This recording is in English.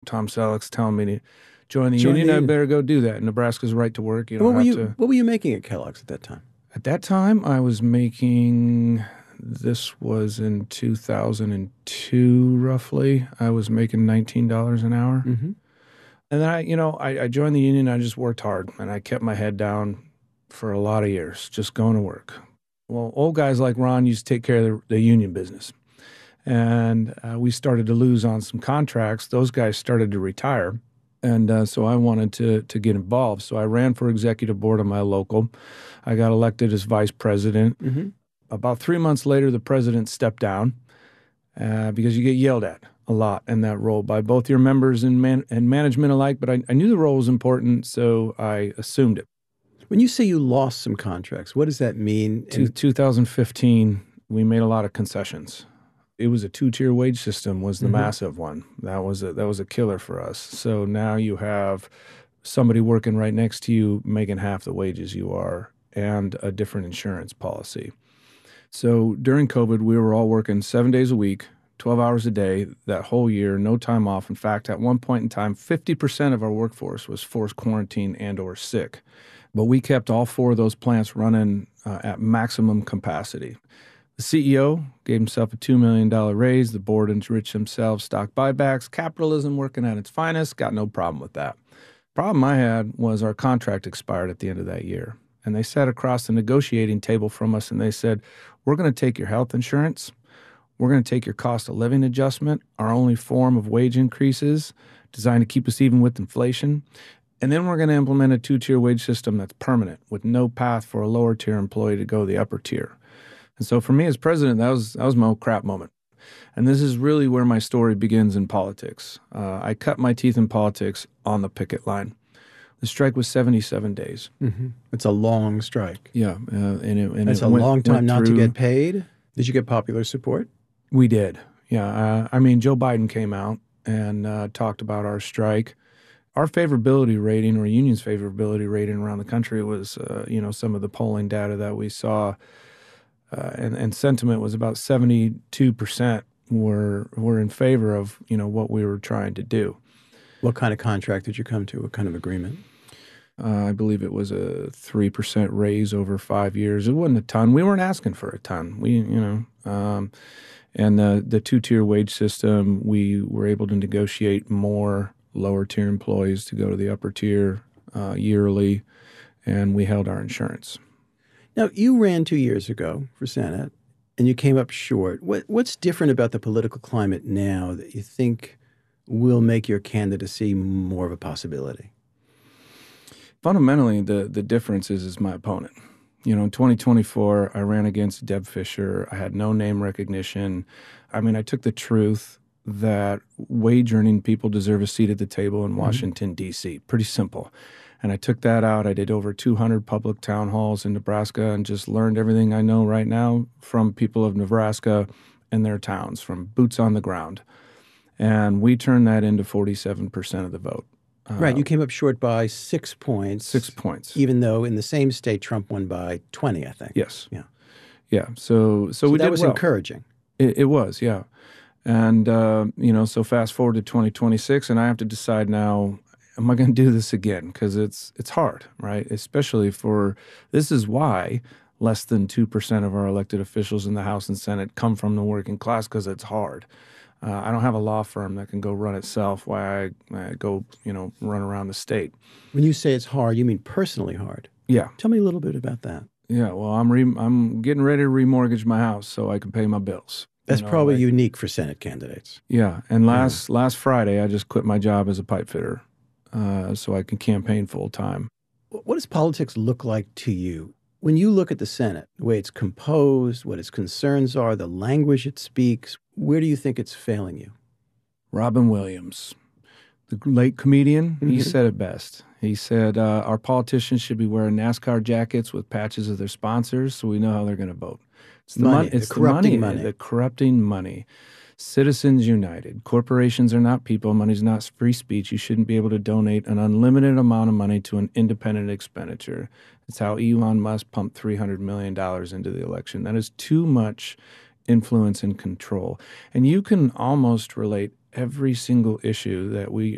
Tom Selleck's telling me to join the union. I better go do that. Nebraska's right to work. You don't have to. What were you making at Kellogg's at that time? At that time, I was making, this was in 2002, roughly. I was making $19 an hour. Mm-hmm. And then I joined the union. I just worked hard, and I kept my head down for a lot of years, just going to work. Well, old guys like Ron used to take care of the union business. And we started to lose on some contracts. Those guys started to retire. And so I wanted to get involved. So I ran for executive board of my local. I got elected as vice president. Mm-hmm. About 3 months later, the president stepped down because you get yelled at a lot in that role by both your members and management alike. But I knew the role was important, so I assumed it. When you say you lost some contracts, what does that mean? 2015, we made a lot of concessions. It was a 2-tier wage system was the massive one. That was a killer for us. So now you have somebody working right next to you making half the wages you are and a different insurance policy. So during COVID, we were all working 7 days a week, 12 hours a day, that whole year, no time off. In fact, at one point in time, 50% of our workforce was forced quarantine and or sick. But we kept all 4 of those plants running at maximum capacity. The CEO gave himself a $2 million raise. The board enriched themselves, stock buybacks, capitalism working at its finest. Got no problem with that. Problem I had was our contract expired at the end of that year. And they sat across the negotiating table from us and they said, we're going to take your health insurance. We're going to take your cost of living adjustment, our only form of wage increases designed to keep us even with inflation. And then we're going to implement a 2-tier wage system that's permanent with no path for a lower tier employee to go to the upper tier. And so for me as president, that was my old crap moment. And this is really where my story begins in politics. I cut my teeth in politics on the picket line. The strike was 77 days. Mm-hmm. It's a long strike. Yeah. It's a long time not to get paid. Did you get popular support? We did. Yeah. Joe Biden came out and talked about our strike. Our favorability rating, or union's favorability rating around the country was, some of the polling data that we saw. And sentiment was about 72% were in favor of, what we were trying to do. What kind of contract did you come to? What kind of agreement? I believe it was a 3% raise over 5 years. It wasn't a ton. We weren't asking for a ton. And the 2-tier wage system, we were able to negotiate more lower tier employees to go to the upper tier yearly, and we held our insurance. Now, you ran 2 years ago for Senate, and you came up short. What's different about the political climate now that you think will make your candidacy more of a possibility? Fundamentally, the difference is my opponent. In 2024, I ran against Deb Fischer. I had no name recognition. I took the truth that wage-earning people deserve a seat at the table in Washington, D.C. Pretty simple. And I took that out. I did over 200 public town halls in Nebraska and just learned everything I know right now from people of Nebraska and their towns, from boots on the ground. And we turned that into 47% of the vote. Right. You came up short by 6 points. 6 points. Even though in the same state, Trump won by 20, I think. Yes. Yeah. Yeah. So we did well. That was encouraging. It was, yeah. And, so fast forward to 2026, and I have to decide now, am I going to do this again? Because it's hard, right? Especially this is why less than 2% of our elected officials in the House and Senate come from the working class, because it's hard. I don't have a law firm that can go run itself while I go, run around the state. When you say it's hard, you mean personally hard? Yeah. Tell me a little bit about that. Yeah, well, I'm getting ready to remortgage my house so I can pay my bills. That's probably unique for Senate candidates. Yeah, and last Friday I just quit my job as a pipe fitter so I can campaign full time. What does politics look like to you? When you look at the Senate, the way it's composed, what its concerns are, the language it speaks, where do you think it's failing you? Robin Williams, the late comedian, he said it best. He said, our politicians should be wearing NASCAR jackets with patches of their sponsors so we know how they're going to vote. It's the money. It's the corrupting money. The corrupting money. Citizens United. Corporations are not people. Money's not free speech. You shouldn't be able to donate an unlimited amount of money to an independent expenditure. It's how Elon Musk pumped $300 million into the election. That is too much influence and control. And you can almost relate every single issue that we